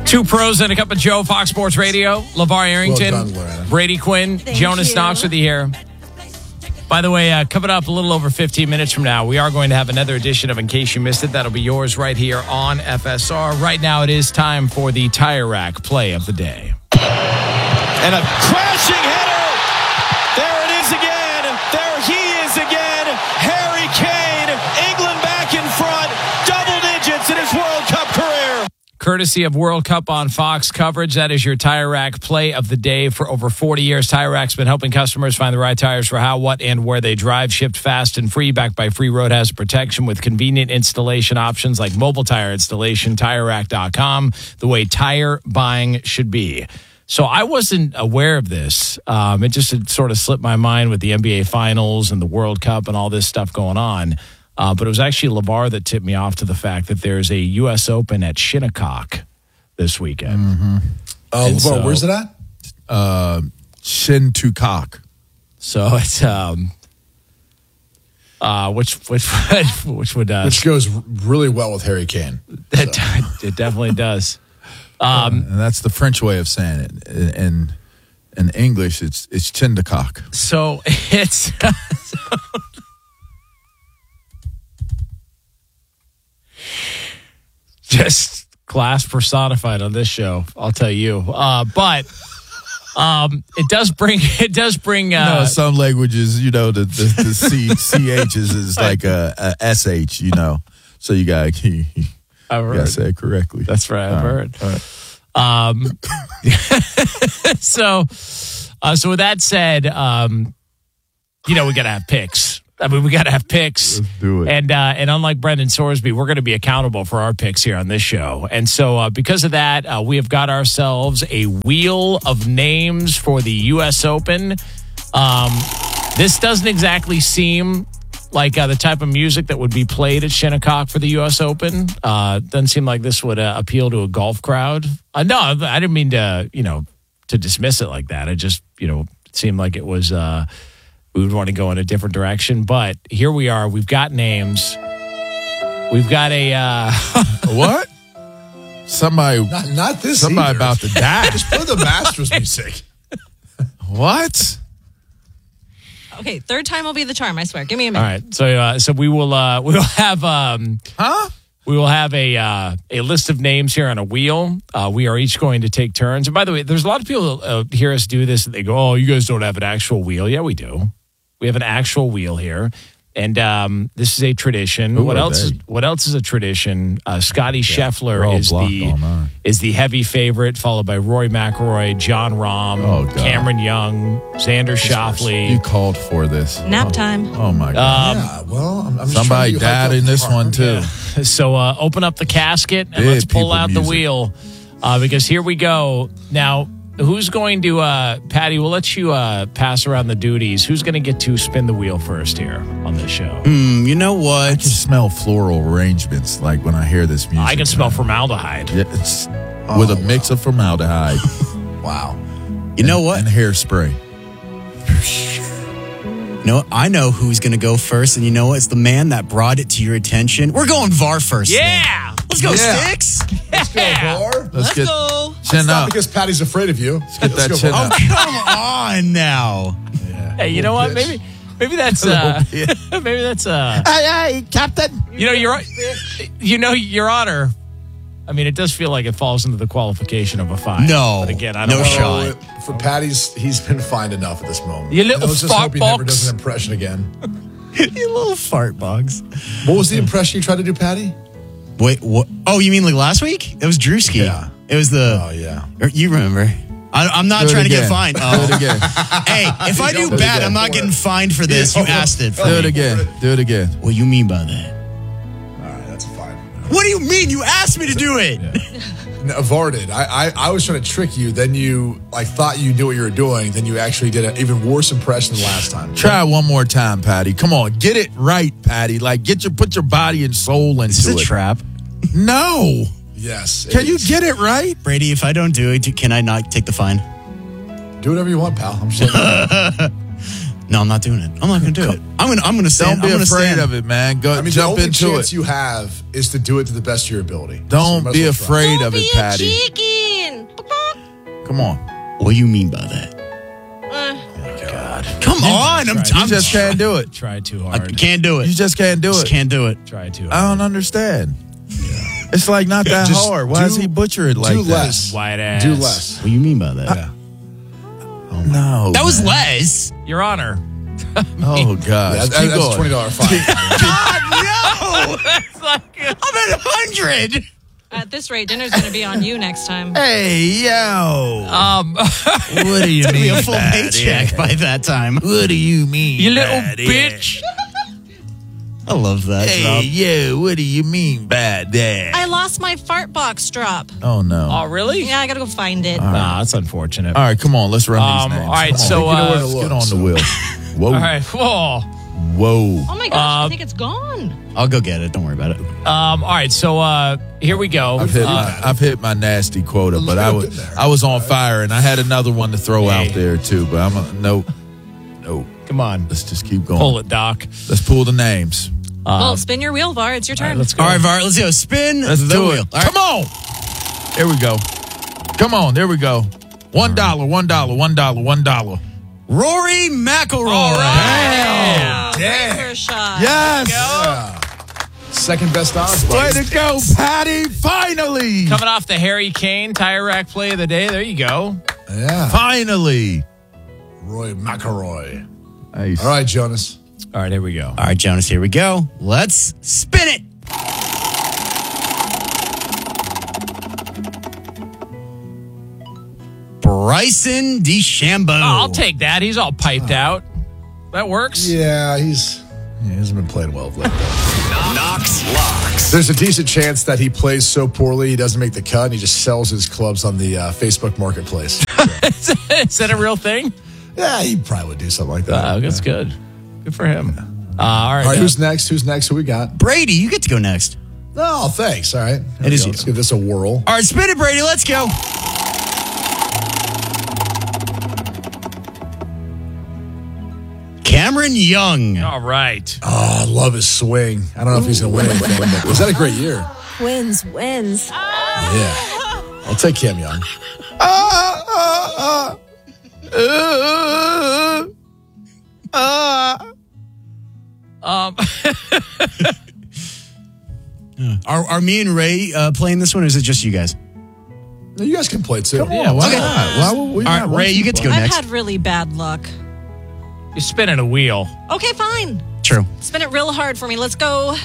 Two pros and a cup of Joe, Fox Sports Radio. LeVar Arrington, Well done, Loretta. Brady Quinn, Jonas Knox with you here. By the way, coming up a little over 15 minutes from now, we are going to have another edition of In Case You Missed It. That'll be yours right here on FSR. Right now, it is time for the Tire Rack play of the day. And a crashing header. There it is again. There he is again. Harry Kane. England back in front. Double digits in his World Cup career. Courtesy of World Cup on Fox coverage, that is your Tire Rack play of the day. For over 40 years, Tire Rack's been helping customers find the right tires for how, what, and where they drive. Shipped fast and free, backed by free road hazard protection with convenient installation options like mobile tire installation, TireRack.com, the way tire buying should be. So I wasn't aware of this. It just had sort of slipped my mind with the NBA Finals and the World Cup and all this stuff going on. But it was actually LeVar that tipped me off to the fact that there's a U.S. Open at Shinnecock this weekend. Mm-hmm. LeVar, where's it at? Shinnecock. So it's which goes really well with Harry Kane. It definitely does. And that's the French way of saying it. In English, it's Shinnecock. So it's just class personified on this show, I'll tell you. But it does bring some languages, the CHs is like a SH, So you got to say it correctly. That's right, I've heard. So with that said, we got to have picks. We got to have picks. Let's do it. And unlike Brendan Sorsby, we're going to be accountable for our picks here on this show. And so because of that, we have got ourselves a wheel of names for the U.S. Open. This doesn't exactly seem like the type of music that would be played at Shinnecock for the U.S. Open. Doesn't seem like this would appeal to a golf crowd. No, I didn't mean to, to dismiss it like that. It just, it seemed like it was... we would want to go in a different direction, but here we are. We've got names. We've got a what? Somebody, not this. Somebody either. about to die. Just play the Masters music. What? Okay, third time will be the charm. I swear. Give me a minute. All right, so we will have We will have a list of names here on a wheel. We are each going to take turns. And by the way, there's a lot of people hear us do this and they go, "Oh, you guys don't have an actual wheel." Yeah, we do. We have an actual wheel here. And this is a tradition. What else is a tradition? Scotty Scheffler is the heavy favorite, followed by Rory McIlroy, John Rahm, Cameron Young, Xander Schauffele. You called for this. Nap time. Oh my God. Yeah, well, I'm somebody died in this one too. Yeah. So open up the casket and let's pull out the wheel because here we go. Now, who's going to, Patty, we'll let you pass around the duties. Who's going to get to spin the wheel first here on this show? You know what? I can smell floral arrangements like when I hear this music. I can smell formaldehyde. Yeah, it's with a mix of formaldehyde. Wow. You know what? And hairspray. No, I know who's going to go first, and you know what? It's the man that brought it to your attention. We're going VAR first. Yeah! Today. Let's go, Sticks! Let's go, VAR. Let's go. Chin Not up. because Patty's afraid of you. Let's get that chin Oh, up. come on now. Yeah, Hey, you know what? bitch. Maybe that's maybe that's Hey, Captain. Your Honor. I mean, it does feel like it falls into the qualification of a fine. No. But again, I don't No know. shot. For Patty's, he's been fined enough at this moment. You little Let's just hope he fart never box. does an impression again. You little fart box. What was the impression you tried to do, Patty? Wait, what? Oh, you mean like last week? It was Drewski. Yeah. It was the... Oh, yeah. You remember. I'm not trying to get fined. Do Oh. it again. Hey, if I do Do it bad, again. I'm not getting fined for this. You asked it for Do it me. again. Do it again. What do you mean by that? All right, that's a fine. What do you mean? You asked me to do it. No, VAR did. I was trying to trick you. Then you thought you knew what you were doing. Then you actually did an even worse impression than last time. Try it one more time, Patty. Come on, get it right, Patty. Like put your body and soul into Is this it. a trap? No. Yes. Can you get it right? Brady, if I don't do it, can I not take the fine? Do whatever you want, pal. I'm just No, I'm not doing it. I'm not going to do it. I'm going to stand. Don't be I'm afraid stand. of it, man. Go the jump only into chance it. you have is to do it to the best of your ability. Don't So you might be as well try. afraid of it, Patty. Come on. What do you mean by that? Come on. You just can't do it. Try too I hard. can't do it. You just can't do Just it. can't do it. Try too hard. I don't understand. It's like not that Just hard. Why does he butcher it like do that? less. White ass. Do less. What do you mean by that? Yeah. No. That was man. less. Your Honor. Oh, gosh. That's Keep a going. $20 fine. No. I'm at 100. At this rate, dinner's going to be on you next time. Hey, yo. What do you It'll be mean a full by paycheck that? by that time. What do you mean? You little by that? bitch. I love that. Hey, Rob. yo, what do you mean by that? I lost my fart box drop. Oh, no. Oh, really? Yeah, I got to go find it. Nah, that's unfortunate. All right, come on. Let's run these names. all right, Come on. so, You know where to let's look. get on the wheel. Whoa. All right. Whoa. Whoa. Oh my gosh, I think it's gone. I'll go get it. Don't worry about it. All right, so here we go. I've hit my nasty quota, but I was on fire, and I had another one to throw Hey. out there too. But nope. Come on. Let's just keep going. Pull it, Doc. Let's pull the names. Well, spin your wheel, Var. It's your turn. Let's go. All right, Var, let's go. Spin Let's the do wheel. it. All right. Come on. There we go. Come on. There we go. $1, $1. Rory McIlroy. All right. Razor shot. Yes. Second best odds. Way buddy. to go, Patty. Finally. Coming off the Harry Kane tire rack play of the day. There you go. Yeah. Finally. Roy McIlroy. Nice. All right, Jonas. All right, here we go. All right, Jonas, here we go. Let's spin it. Bryson DeChambeau. Oh, I'll take that. He's all piped out. That works. Yeah, he hasn't been playing well lately. Knox Locks. There's a decent chance that he plays so poorly he doesn't make the cut and he just sells his clubs on the Facebook Marketplace. Is that a real thing? Yeah, he probably would do something like that. That's good. Good for him. All right. All right, who's next? Who we got? Brady, you get to go next. Oh, thanks. All right. It is you. Let's give this a whirl. All right, spin it, Brady. Let's go. Cameron Young. All right. Oh, I love his swing. I don't know if he's going to win anything, but was that a great year? Wins. Yeah. I'll take Cam Young. Are me and Ray playing this one, or is it just you guys? No, you guys can play too. Yeah, why Okay. not? Why would we All not right, Ray, want you get to go I've next. had really bad luck. You're spinning a wheel. Okay, fine. True. Spin it real hard for me. Let's go.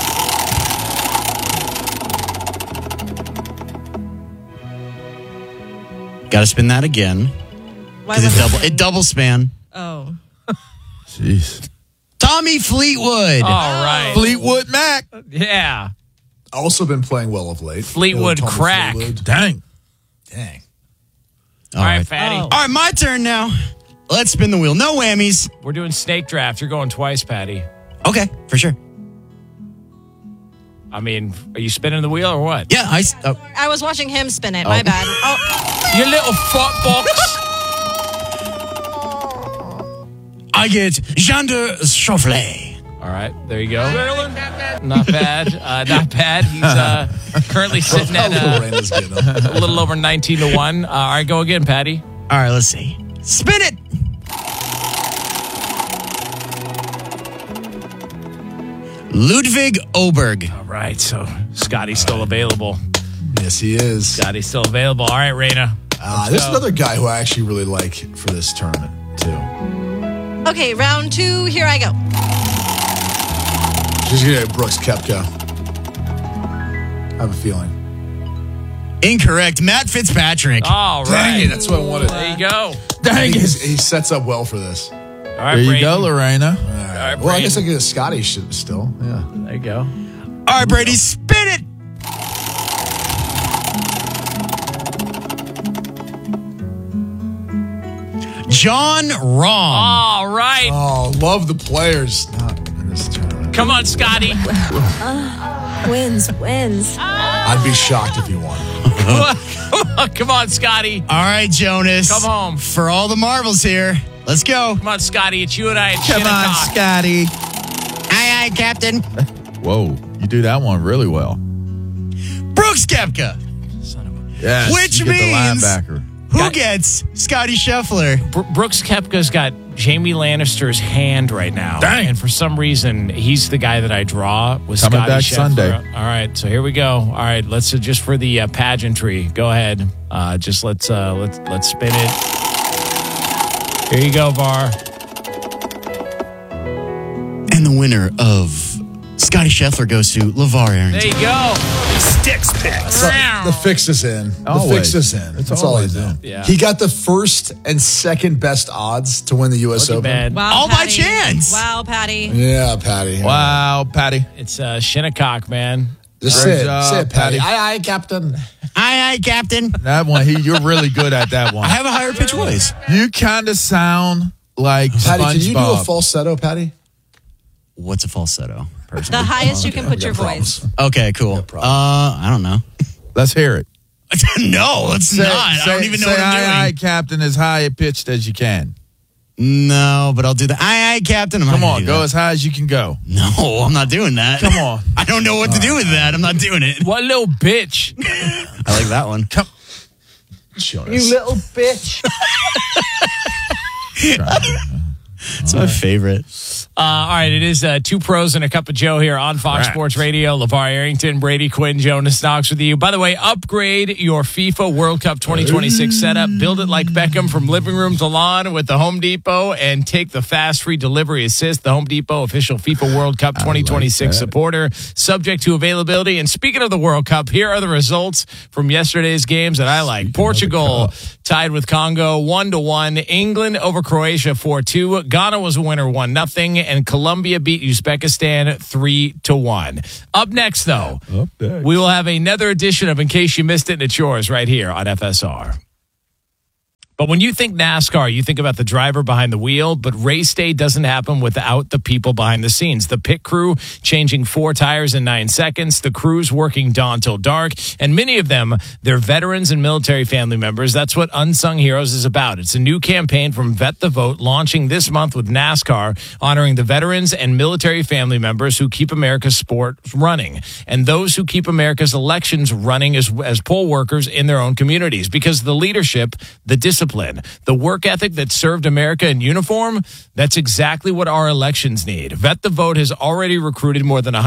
Got to spin that again Why because was it double span. Oh. Jeez. Tommy Fleetwood. All right. Fleetwood Mac. Yeah. Also been playing well of late. Fleetwood Tommy crack. Fleetwood. Dang. Dang. All right, Fatty. Oh. All right, my turn now. Let's spin the wheel. No whammies. We're doing snake draft. You're going twice, Patty. Okay, for sure. I mean, are you spinning the wheel or what? Yeah, I was watching him spin it. My bad. Oh, You little fuck box. I get Xander Schauffele. All right, there you go. Not bad. Not bad. He's currently sitting at Lorena's getting him. a little over 19-1. All right, go again, Patty. All right, let's see. Spin it. Ludwig Oberg. All right, so Scotty's still available. Yes, he is. Scotty's still available. All right, Raina. There's another guy who I actually really like for this tournament, too. okay, round 2. Here I go. She's going to get Brooks Koepka. I have a feeling. Incorrect. Matt Fitzpatrick. All right. Dang it, that's what I wanted. There you go. Dang it. He sets up well for this. All right, There you Brayden. go, Lorena. All right. right, Well, I guess I Brayden. get a Scotty still. Yeah. There you go. All right, Brady, spin it. John Rahm. All right. Oh, love the players. Not in this tournament. Come on, Scotty. Wins. I'd be shocked if he won. Come on, Scotty. All right, Jonas. Come home. For all the marbles here. Let's go. Come on, Scotty. It's you and I at Come on, Shinnecock. Scotty. Aye, aye, Captain. Whoa, you do that one really well. Brooks Koepka. Yes, Which you get means- the linebacker. Who gets Scotty Scheffler? Brooks Koepka's got Jamie Lannister's hand right now. Dang. And for some reason, he's the guy that I draw with Coming Scotty back Scheffler. Sunday. All right, so here we go. All right, let's just for the pageantry. Go ahead. Just let's spin it. Here you go, VAR. And the winner of Scotty Scheffler goes to LeVar Arrington. There you go. Sticks picks. The fix is in. The Always. fix is in. It's That's all I always do. in. Yeah. He got the first and second best odds to win the U.S. Looking Open. bad. Wow, All by Patty. chance. Wow, Patty. Yeah, Patty. Wow, Patty. It's Shinnecock, man. Just Great say it. job, Say it, Patty. Patty. Aye, Captain. Aye, Captain. That one, you're really good at that one. I have a higher pitch voice. You kind of sound like Patty, can you do a SpongeBob. falsetto, Patty? What's a falsetto? The highest you can put your problems. voice. Okay, cool. I don't know. Let's hear it. No, it's not. I don't even know what I'm doing. Aye, Captain, as high pitched as you can. No, but I'll do that. Aye, Captain. I'm Come not on, gonna do go that. as high as you can go. No, I'm not doing that. Come on. I don't know what to do with that. I'm not doing it. What little bitch. I like that one. Come. Jonas. little bitch. It's my favorite. All right, it is Two Pros and a Cup of Joe here on Fox Right. Sports Radio. LeVar Arrington, Brady Quinn, Jonas Knox with you. By the way, upgrade your FIFA World Cup 2026 setup. Build it like Beckham from living room to lawn with the Home Depot and take the fast free delivery assist. The Home Depot official FIFA World Cup 2026 supporter, subject to availability. And speaking of the World Cup, here are the results from yesterday's games that I like. Portugal tied with Congo 1-1. England over Croatia 4-2. Ghana was a winner 1-0. And Colombia beat Uzbekistan 3-1. Up next, though, we will have another edition of In Case You Missed It, and it's yours right here on FSR. But when you think NASCAR, you think about the driver behind the wheel, but race day doesn't happen without the people behind the scenes. The pit crew changing 4 tires in 9 seconds, the crews working dawn till dark, and many of them, they're veterans and military family members. That's what Unsung Heroes is about. It's a new campaign from Vet the Vote launching this month with NASCAR, honoring the veterans and military family members who keep America's sport running, and those who keep America's elections running as poll workers in their own communities. Because the leadership, the discipline, the work ethic that served America in uniform, that's exactly what our elections need. Vet the Vote has already recruited more than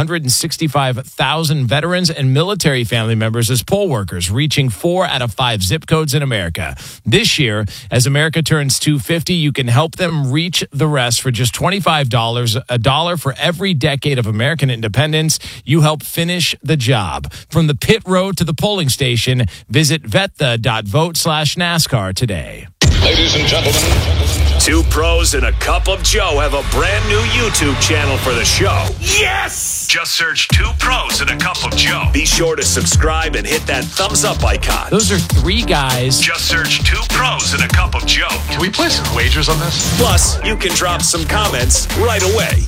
165,000 veterans and military family members as poll workers, reaching 4 out of 5 zip codes in America. This year, as America turns 250, you can help them reach the rest for just $25, $1 for every decade of American independence. You help finish the job. From the pit road to the polling station, visit vetthe.vote/NASCAR today. Ladies and gentlemen, Two Pros and a Cup of Joe have a brand new YouTube channel for the show. Yes! Just search Two Pros and a Cup of Joe. Be sure to subscribe and hit that thumbs up icon. Those are 3 guys. Just search Two Pros and a Cup of Joe. Can we play some wagers on this? Plus, you can drop some comments right away.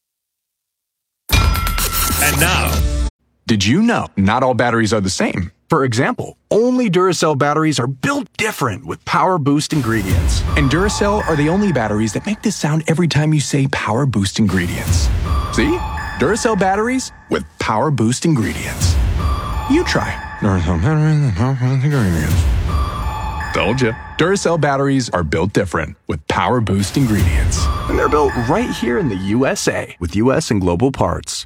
And now, Did you know not all batteries are the same? For example, only Duracell batteries are built different with Power Boost ingredients. And Duracell are the only batteries that make this sound every time you say Power Boost ingredients. See? Duracell batteries with Power Boost ingredients. You try. Duracell batteries with Power Boost ingredients. Told you. Duracell batteries are built different with Power Boost ingredients. And they're built right here in the USA with US and global parts.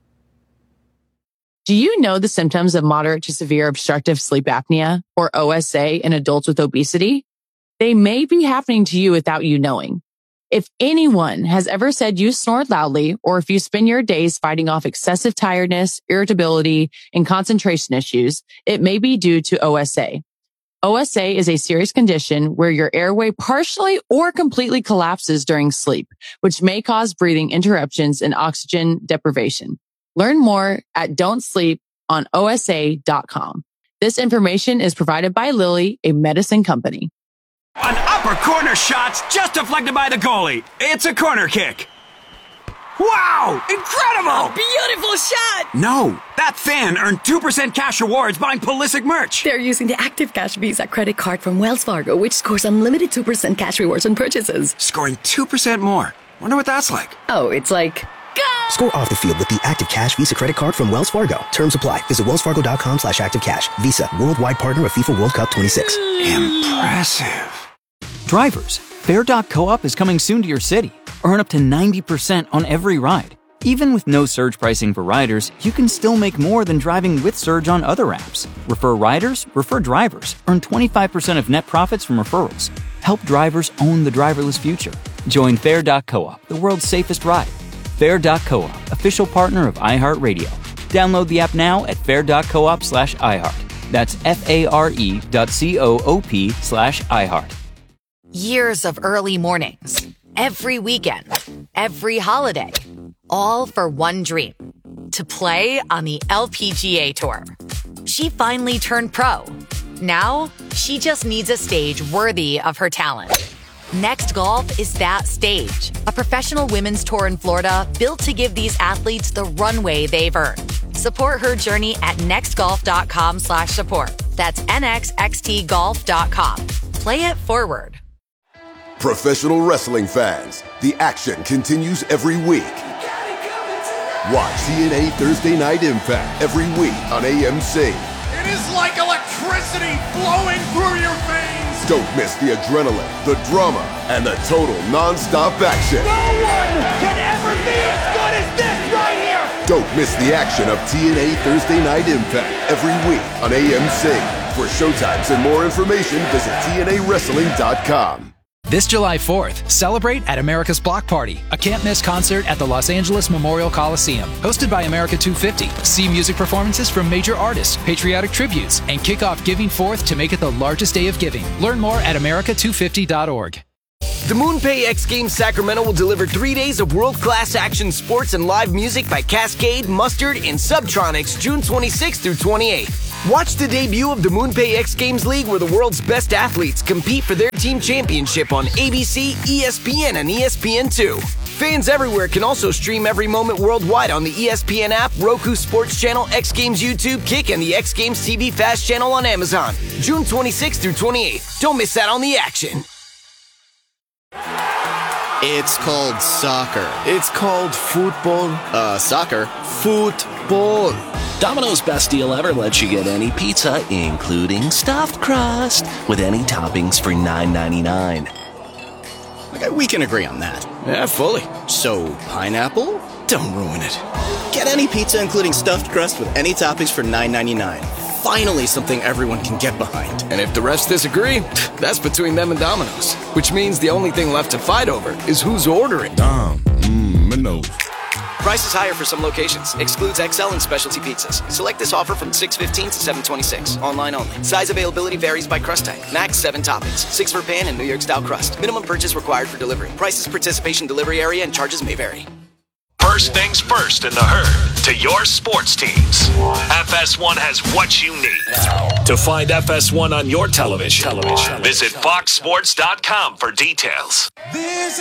Do you know the symptoms of moderate to severe obstructive sleep apnea, or OSA, in adults with obesity? They may be happening to you without you knowing. If anyone has ever said you snored loudly, or if you spend your days fighting off excessive tiredness, irritability, and concentration issues, it may be due to OSA. OSA is a serious condition where your airway partially or completely collapses during sleep, which may cause breathing interruptions and oxygen deprivation. Learn more at don'tsleeponosa.com. This information is provided by Lilly, a medicine company. An upper corner shot's just deflected by the goalie. It's a corner kick. Wow! Incredible! A beautiful shot! No, that fan earned 2% cash rewards buying Pulisic merch. They're using the Active Cash Visa credit card from Wells Fargo, which scores unlimited 2% cash rewards on purchases. Scoring 2% more. Wonder what that's like. Oh, it's like Score off the field with the Active Cash Visa credit card from Wells Fargo. Terms apply. Visit wellsfargo.com/activecash. Visa, worldwide partner of FIFA World Cup 26. Impressive. Drivers, Fair.coop is coming soon to your city. Earn up to 90% on every ride. Even with no surge pricing for riders, you can still make more than driving with Surge on other apps. Refer riders, refer drivers. Earn 25% of net profits from referrals. Help drivers own the driverless future. Join Fair.coop, the world's safest ride. Fair.coop, official partner of iHeartRadio. Download the app now at fair.coop/iHeart. That's FARE.coop/iHeart. Years of early mornings, every weekend, every holiday, all for one dream, to play on the LPGA Tour. She finally turned pro. Now, she just needs a stage worthy of her talent. Next Golf is that stage, a professional women's tour in Florida built to give these athletes the runway they've earned. Support her journey at nextgolf.com/support. That's nxxtgolf.com. Play it forward. Professional wrestling fans, the action continues every week. Watch TNA Thursday Night Impact every week on AMC. It is like electricity flowing through your veins. Don't miss the adrenaline, the drama, and the total non-stop action. No one can ever be as good as this right here. Don't miss the action of TNA Thursday Night Impact every week on AMC. For showtimes and more information, visit TNAWrestling.com. This July 4th, celebrate at America's Block Party, a can't-miss concert at the Los Angeles Memorial Coliseum. Hosted by America 250. See music performances from major artists, patriotic tributes, and kick off Giving Forth to make it the largest day of giving. Learn more at america250.org. The MoonPay X Games Sacramento will deliver 3 days of world-class action sports and live music by Cascade, Mustard, and Subtronics June 26th through 28th. Watch the debut of the MoonPay X Games League where the world's best athletes compete for their team championship on ABC, ESPN, and ESPN2. Fans everywhere can also stream every moment worldwide on the ESPN app, Roku Sports Channel, X Games YouTube, Kick, and the X Games TV Fast Channel on Amazon. June 26th through 28th. Don't miss out on the action. It's called soccer. It's called football. Soccer. Football. Domino's Best Deal Ever lets you get any pizza, including stuffed crust, with any toppings for $9.99. Okay, we can agree on that. Yeah, fully. So, pineapple? Don't ruin it. Get any pizza, including stuffed crust, with any toppings for $9.99. Finally, something everyone can get behind. And if the refs disagree, that's between them and Domino's. Which means the only thing left to fight over is who's ordering. Domino's. Price is higher for some locations. Excludes XL and specialty pizzas. Select this offer from 6/15 to 7/26. Online only. Size availability varies by crust type. Max 7 toppings. 6 for pan and New York style crust. Minimum purchase required for delivery. Prices, participation, delivery area, and charges may vary. First things first in the herd to your sports teams. FS1 has what you need. To find FS1 on your television, visit foxsports.com for details. This